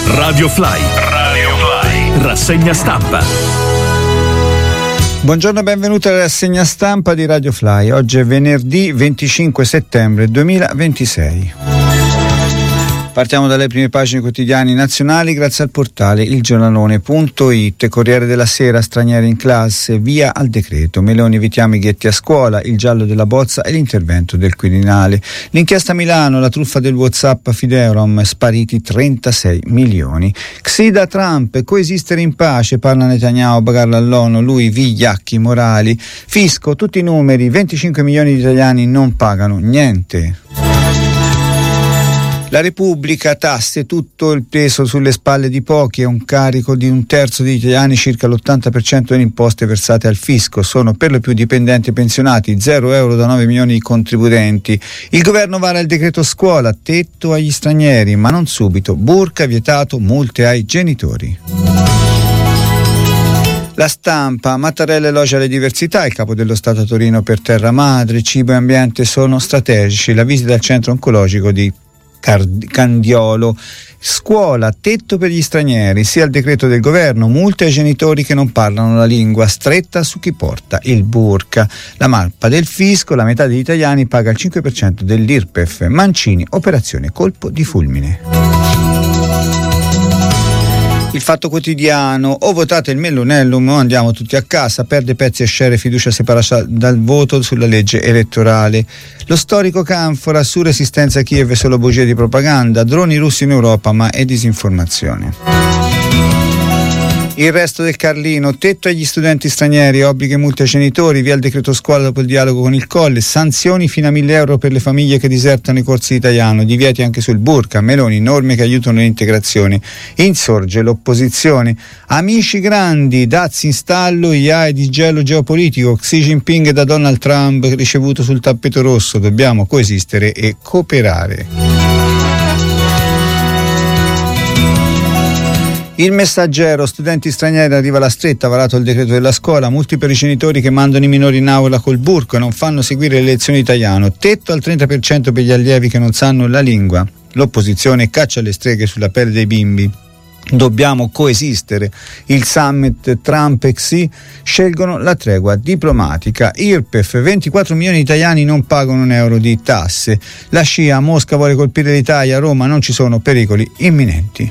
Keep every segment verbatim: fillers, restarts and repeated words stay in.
Radio Fly. Radio Fly. Rassegna stampa. Buongiorno e benvenuti alla rassegna stampa di Radio Fly. Oggi è venerdì venticinque settembre duemilaventisei. Partiamo dalle prime pagine quotidiani nazionali grazie al portale il giornalone punto it. Corriere della Sera, stranieri in classe, via al decreto. Meloni, evitiamo i ghetti a scuola, il giallo della bozza e l'intervento del Quirinale. L'inchiesta a Milano, la truffa del WhatsApp Fideorom, spariti trentasei milioni. Xida Trump, coesistere in pace, parla Netanyahu, bagarla all'ONU, lui vigliacchi morali. Fisco, tutti i numeri, venticinque milioni di italiani non pagano niente. La Repubblica, tasse, tutto il peso sulle spalle di pochi, è un carico di un terzo degli italiani, circa l'ottanta per cento delle imposte versate al fisco, sono per lo più dipendenti e pensionati, zero euro da nove milioni di contribuenti. Il governo vara il decreto scuola, tetto agli stranieri, ma non subito, burka vietato, multe ai genitori. La Stampa, Mattarella elogia le diversità, il capo dello Stato a Torino per terra madre, cibo e ambiente sono strategici, la visita al centro oncologico di Candiolo. Scuola, tetto per gli stranieri, sia il decreto del governo, multe ai genitori che non parlano la lingua, stretta su chi porta il burka. La mappa del fisco, la metà degli italiani paga il cinque per cento dell'I R P E F. Mancini, operazione colpo di fulmine. Il Fatto Quotidiano, o votate il Mellonellum o andiamo tutti a casa, perde pezzi e share, fiducia separata dal voto sulla legge elettorale. Lo storico Canfora, su resistenza a Kiev e solo bugie di propaganda, droni russi in Europa ma è disinformazione. Il Resto del Carlino, tetto agli studenti stranieri, obblighi e multe ai genitori, via il decreto scuola dopo il dialogo con il Colle, sanzioni fino a mille euro per le famiglie che disertano i corsi di italiano, divieti anche sul burka, Meloni, norme che aiutano l'integrazione. Insorge l'opposizione. Amici grandi, dazi in stallo, I A E di gelo geopolitico, Xi Jinping da Donald Trump ricevuto sul tappeto rosso, dobbiamo coesistere e cooperare. Il Messaggero, studenti stranieri, arriva la stretta, varato il decreto della scuola, multi per i genitori che mandano i minori in aula col burco e non fanno seguire le lezioni di italiano, tetto al trenta per cento per gli allievi che non sanno la lingua. L'opposizione caccia le streghe sulla pelle dei bimbi. Dobbiamo coesistere. Il summit Trump e Xi scelgono la tregua diplomatica. I R P E F, ventiquattro milioni di italiani non pagano un euro di tasse. La scia, Mosca vuole colpire l'Italia, a Roma non ci sono pericoli imminenti.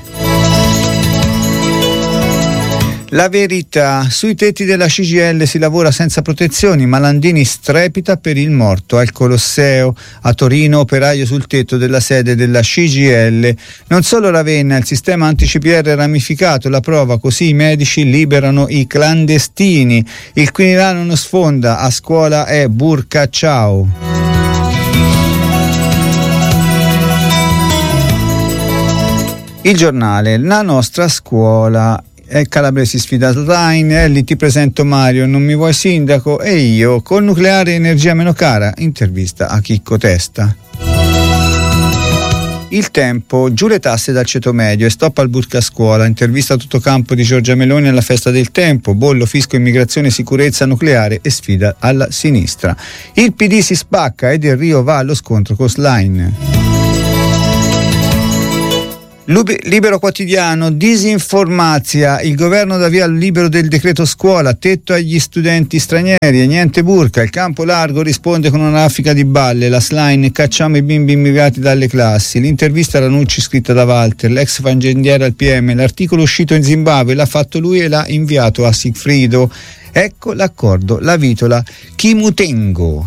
La Verità, sui tetti della C G I L si lavora senza protezioni, Malandini strepita per il morto al Colosseo. A Torino, operaio sul tetto della sede della C G I L. Non solo Ravenna, il sistema anti-C P R è ramificato, la prova, così i medici liberano i clandestini. Il Quirinale non sfonda, a scuola è burka ciao. Il Giornale, la nostra scuola. E Calabresi sfida Line, Elli ti presento Mario, non mi vuoi sindaco? E io, col nucleare energia meno cara, intervista a Chicco Testa. Il Tempo, giù le tasse dal ceto medio e stop al burka a scuola, intervista a tutto campo di Giorgia Meloni alla festa del Tempo, bollo, fisco, immigrazione, sicurezza nucleare e sfida alla sinistra. Il P D si spacca e Del Rio va allo scontro con Schlein. Libero Quotidiano, disinformazia, il governo dà via al libero del decreto scuola, tetto agli studenti stranieri e niente burka, il campo largo risponde con una raffica di balle, la Schlein, cacciamo i bimbi immigrati dalle classi, l'intervista a Ranucci scritta da Walter, l'ex fangendiere al P M, l'articolo uscito in Zimbabwe l'ha fatto lui e l'ha inviato a Sigfrido, ecco l'accordo, la vitola Chimutengo.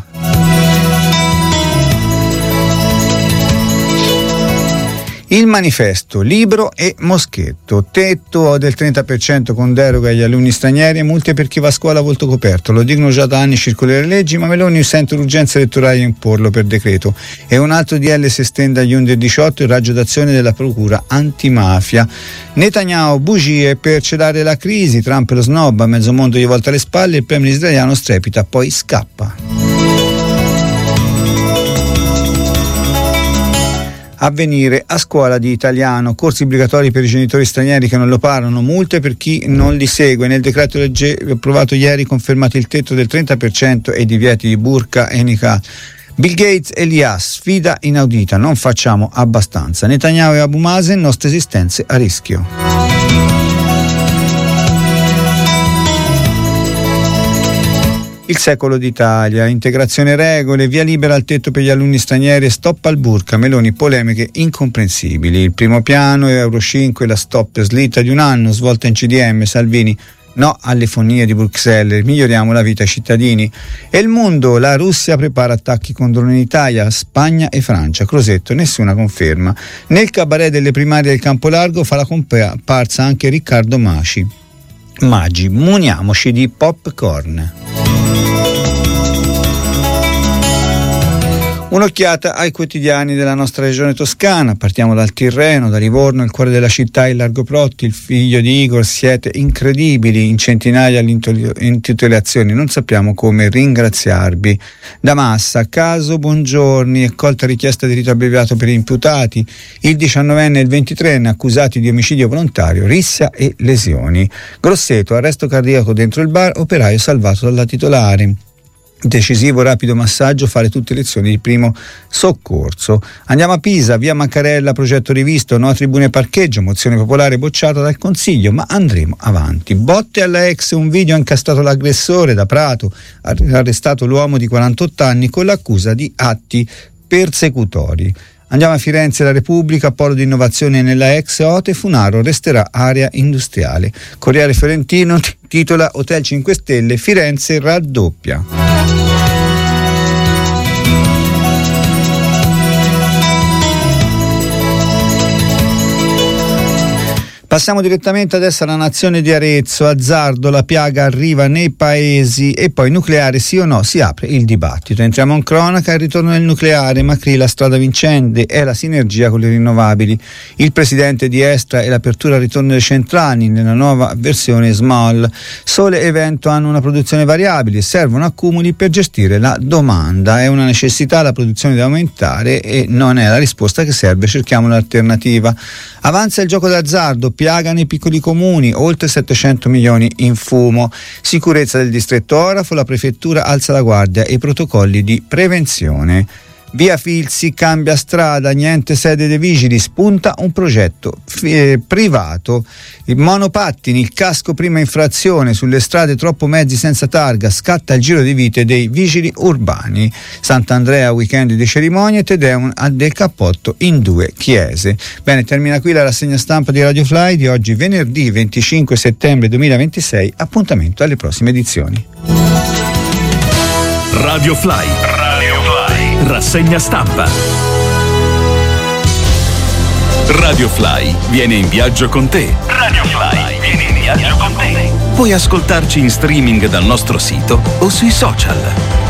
Il Manifesto, Libro e Moschetto, tetto del trenta per cento con deroga agli alunni stranieri e multe per chi va a scuola a volto coperto, lo dicono già da anni circolari e leggi, ma Meloni sente l'urgenza elettorale di imporlo per decreto. E un altro D L si estende agli under diciotto, il raggio d'azione della procura antimafia. Netanyahu, bugie per celare la crisi, Trump lo snob, a mezzo mondo gli volta le spalle, il premier israeliano strepita, poi scappa. Avvenire, a scuola di italiano, corsi obbligatori per i genitori stranieri che non lo parlano, multe per chi non li segue. Nel decreto legge approvato ieri confermato il tetto del trenta per cento e i divieti di burka e niqab. Bill Gates e l'I A, sfida inaudita, non facciamo abbastanza. Netanyahu e Abu Mazen, nostre esistenze a rischio. Il secolo d'Italia, integrazione regole, via libera al tetto per gli alunni stranieri e stop al burka, Meloni polemiche incomprensibili. Il primo piano, Euro cinque, la stop slitta di un anno, svolta in C D M, Salvini. No alle fonie di Bruxelles, miglioriamo la vita ai cittadini. E il mondo, la Russia prepara attacchi con droni in Italia, Spagna e Francia. Crosetto, nessuna conferma. Nel cabaret delle primarie del Campo Largo fa la comparsa anche Riccardo Maci. Maggi, muniamoci di popcorn. Un'occhiata ai quotidiani della nostra regione toscana. Partiamo dal Tirreno, da Livorno, il cuore della città, il Largo Protti, il figlio di Igor. Siete incredibili, in centinaia le intitolazioni, non sappiamo come ringraziarvi. Da Massa, caso Buongiorni, accolta richiesta di rito abbreviato per imputati, il diciannovenne e il ventitreenne accusati di omicidio volontario, rissa e lesioni. Grosseto, arresto cardiaco dentro il bar, operaio salvato dalla titolare. Decisivo rapido massaggio, fare tutte lezioni di primo soccorso. Andiamo a Pisa, via Maccarella, progetto rivisto, no tribune parcheggio, mozione popolare bocciata dal Consiglio, ma andremo avanti. Botte alla ex, un video ha incastrato l'aggressore da Prato, arrestato l'uomo di quarantotto anni con l'accusa di atti persecutori. Andiamo a Firenze, la Repubblica, polo di innovazione nella ex Ote, Funaro resterà area industriale. Corriere Fiorentino titola Hotel cinque Stelle, Firenze raddoppia. Passiamo direttamente adesso alla nazione di Arezzo. Azzardo, la piaga arriva nei paesi e poi nucleare sì o no, si apre il dibattito. Entriamo in cronaca, il ritorno del nucleare, Macri la strada vincente, è la sinergia con le rinnovabili. Il presidente di Estra e l'apertura al ritorno delle centrali nella nuova versione Small. Sole e vento hanno una produzione variabile, servono accumuli per gestire la domanda. È una necessità, la produzione deve aumentare e non è la risposta che serve, cerchiamo un'alternativa. Avanza il gioco d'azzardo, piaga nei piccoli comuni, oltre settecento milioni in fumo. Sicurezza del distretto orafo, la prefettura alza la guardia e i protocolli di prevenzione. Via Filzi cambia strada, niente sede dei vigili, spunta un progetto eh, privato. I monopattini, il casco prima infrazione, sulle strade troppo mezzi senza targa, scatta il giro di vite dei vigili urbani. Sant'Andrea, weekend di cerimonie, Te Deum del cappotto in due chiese. Bene, termina qui la rassegna stampa di Radio Fly di oggi, venerdì venticinque settembre duemilaventisei. Appuntamento alle prossime edizioni. Radio Fly. Radio Fly. Rassegna stampa. Radio Fly viene in viaggio con te. Radio Fly viene in viaggio con te. Puoi ascoltarci in streaming dal nostro sito o sui social.